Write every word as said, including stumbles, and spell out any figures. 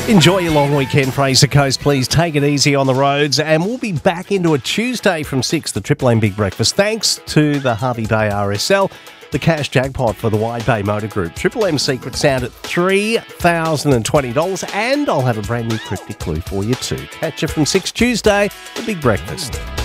Enjoy your long weekend, Fraser Coast. Please take it easy on the roads, and we'll be back into a Tuesday from six, the Triple M Big Breakfast, thanks to the Harvey Bay R S L, the cash jackpot for the Wide Bay Motor Group. Triple M Secret Sound at three thousand twenty dollars, and I'll have a brand new cryptic clue for you too. Catch you from six Tuesday, the Big Breakfast.